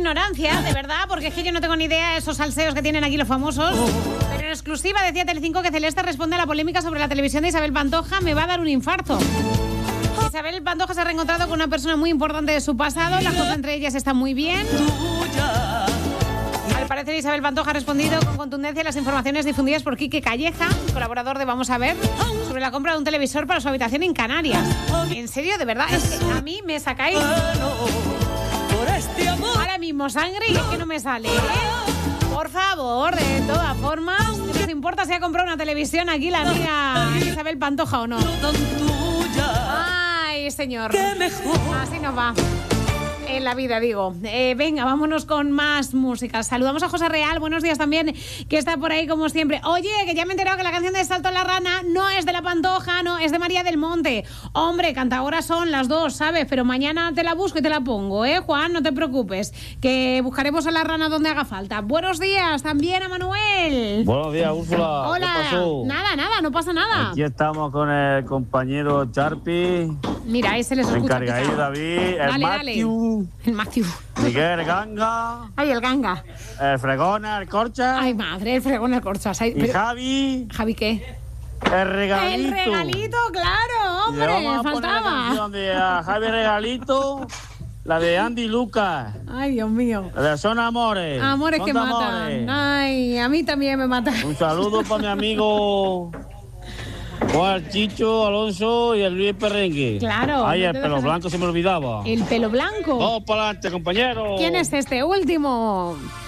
ignorancia, de verdad, porque es que yo no tengo ni idea de esos salseos que tienen aquí los famosos. Pero en exclusiva decía Telecinco que Celeste responde a la polémica sobre la televisión de Isabel Pantoja. Me va a dar un infarto. Isabel Pantoja se ha reencontrado con una persona muy importante de su pasado. Las cosas entre ellas están muy bien. Al parecer, Isabel Pantoja ha respondido con contundencia a las informaciones difundidas por Quique Calleja, colaborador de Vamos a Ver, sobre la compra de un televisor para su habitación en Canarias. En serio, de verdad, es que a mí me sacáis ahora mismo sangre y es que no me sale, ¿eh? Por favor, de todas formas, ¿qué nos importa si ha comprado una televisión aquí la amiga Isabel Pantoja o no? Ay, señor, así nos va en la vida, digo. Venga, vámonos con más música. Saludamos a José Real, buenos días también, que está por ahí como siempre. Oye, que ya me he enterado que la canción de Salto a la Rana no es de la Pantoja, no, es de María del Monte. Hombre, cantadoras son las dos, ¿sabes? Pero mañana te la busco y te la pongo, ¿eh, Juan? No te preocupes, que buscaremos a la rana donde haga falta. Buenos días también a Manuel. Buenos días, Úrsula. Hola. ¿Qué pasó? Nada, no pasa nada. Aquí estamos con el compañero Charpi. Mira, ahí se les escucha. Encargadito David, el Matthew. El Matthew. Miguel, el Ganga. Ay, el Ganga. El Fregona, el Corcha. Ay, madre, el Fregón, el Corchas. Y pero... Javi. ¿Javi qué? El Regalito. El Regalito, claro, hombre, y vamos a faltaba. poner la canción de Javi Regalito, la de Andy Lucas. Ay, Dios mío. La de Son Amores. Amores que matan. Amores. Ay, a mí también me matan. Un saludo para mi amigo Juan Chicho, Alonso y el Luis Perrengue. Claro. Ay, el pelo blanco se me olvidaba. El pelo blanco. Vamos para adelante, compañero. ¿Quién es este último?